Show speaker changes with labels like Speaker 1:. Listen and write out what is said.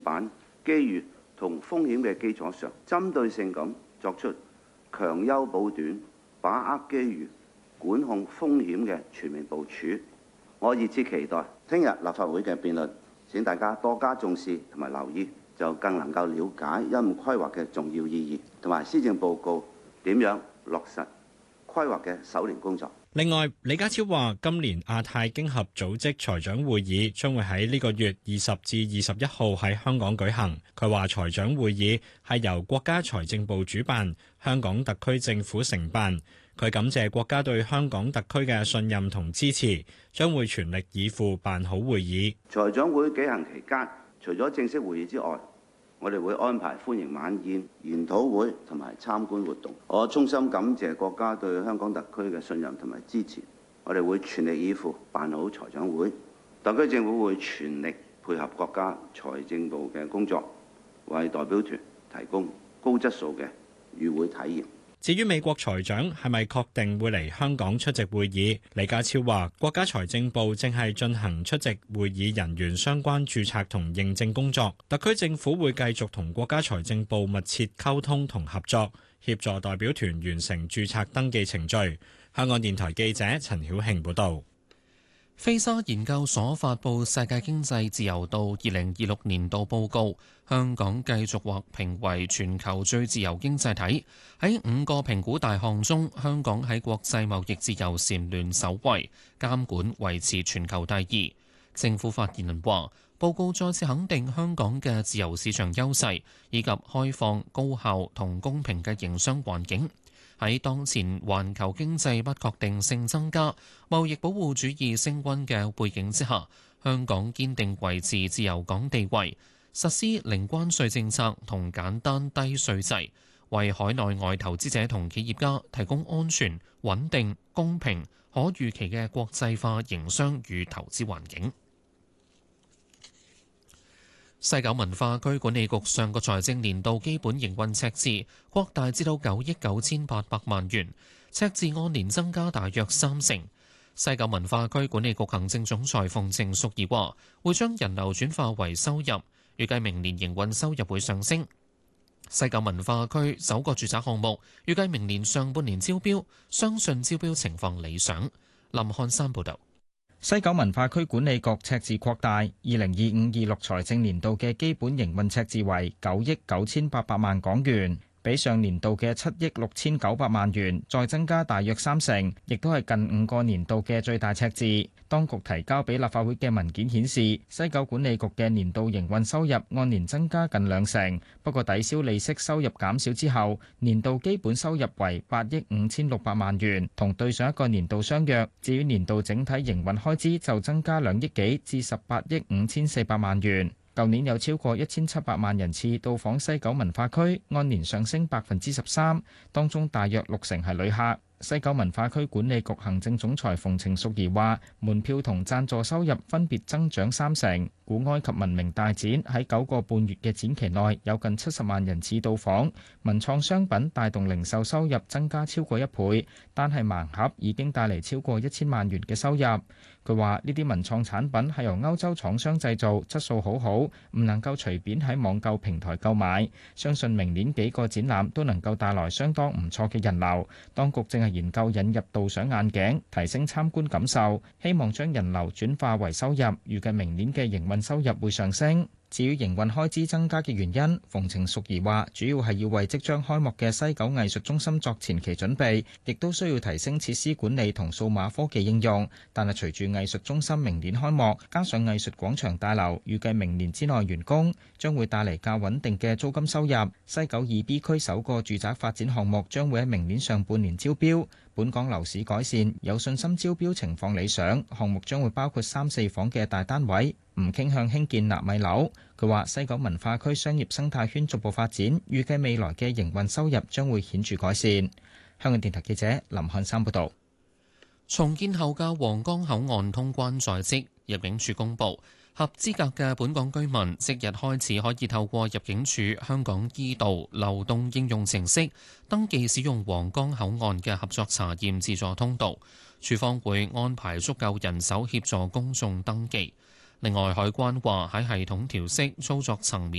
Speaker 1: 板機遇同風險嘅基礎上，針對性咁作出強優補短、把握機遇、管控風險嘅全面部署。我熱切期待聽日立法會嘅辯論，請大家多加重視同埋留意，就更能夠了解休務規劃嘅重要意義，同埋施政報告點樣落實規劃嘅首年工作。
Speaker 2: 另外，李家超話今年亞太經合組織財長會議將會喺呢個月20至21號喺香港舉行。佢話財長會議係由國家財政部主辦，香港特區政府承辦。佢感謝國家對香港特區嘅信任同支持，將會全力以赴辦好會議。
Speaker 1: 財長會舉行期間，除咗正式會議之外，我哋會安排歡迎晚宴、研討會同埋參觀活動。我衷心感謝國家對香港特區嘅信任同埋支持，我哋會全力以赴辦好財長會。特區政府會全力配合國家財政部嘅工作，為代表團提供高質素嘅與會體驗。
Speaker 2: 至於美國財長係咪確定會嚟香港出席會議，李家超話國家財政部正係進行出席會議人員相關註冊同認證工作，特區政府會繼續同國家財政部密切溝通同合作，協助代表團完成註冊登記程序。香港電台記者陳曉慶報導。
Speaker 3: 菲沙研究所發布世界經濟自由度2026年度報告，香港繼續獲評為全球最自由經濟體。喺5個評估大項中，香港喺國際貿易自由蟬聯首位，監管維持全球第2。政府發言人話，報告再次肯定香港嘅自由市場優勢，以及開放、高效同公平嘅營商環境。喺當前環球經濟不確定性增加、貿易保護主義升溫嘅背景之下，香港堅定維持自由港地位，實施零關稅政策同簡單低稅制，為海內外投資者同企業家提供安全、穩定、公平、可預期嘅國際化營商與投資環境。西九文化區管理局上個財政年度基本營運赤字擴大至到9億9800萬元，赤字按年增加大約30%。西九文化區管理局行政總裁馮程淑儀話，會將人流轉化為收入，預計明年營運收入會上升。西九文化區首個住宅項目預計明年上半年招標，相信招標情況理想。林漢山報導。
Speaker 4: 西九文化區管理局赤字擴大，2025-26財政年度嘅基本營運赤字為9億9800萬港元，比上年度嘅7億6900萬元再增加大約30%，亦都係近5個年度嘅最大赤字。當局提交俾立法會嘅文件顯示，西九管理局嘅年度營運收入按年增加近20%，不過抵消利息收入減少之後，年度基本收入為8億5600萬元，同對上一個年度相若。至於年度整體營運開支就增加2億幾至18億5400萬元。舊年有超過1700萬人次到訪西九文化區，按年上升13%，當中大約60%係旅客。西九文化區管理局行政總裁馮程淑儀話，門票同贊助收入分別增長30%。古埃及文明大展喺9個半月嘅展期內有近70萬人次到訪，文創商品帶動零售收入增加超過1倍，單係盲盒已經帶嚟超過1000萬元嘅收入。佢話呢啲文創產品係由歐洲廠商製造，質素好好，唔能夠隨便喺網購平台購買。相信明年幾個展覽都能夠帶來相當唔錯嘅人流。當局正係研究引入導賞眼鏡，提升參觀感受，希望將人流轉化為收入。預計明年嘅營運收入會上升。至於營運開支增加嘅原因，馮程淑儀話主要係要為即將開幕嘅西九藝術中心作前期準備，亦都需要提升設施管理同數碼科技應用。但係隨住藝術中心明年開幕，加上藝術廣場大樓預計明年之內完工，將會帶嚟較穩定嘅租金收入。西九2B 區首個住宅發展項目將會喺明年上半年招標。本港樓市改善，有信心招標情況理想，項目將會包括3、4房嘅大單位，唔傾向興建納米樓。佢話西九文化區商業生態圈逐步發展，預計未來嘅營運收入將會顯著改善。香港電台記者林漢山報導。
Speaker 3: 重建後嘅皇崗口岸通關在即，入境處公佈，合資格嘅本港居民即日開始可以透過入境處香港醫道流動應用程式登記使用皇崗口岸嘅合作查驗自助通道，處方會安排足夠人手協助公眾登記。 另外，海關話喺系統調適操作層面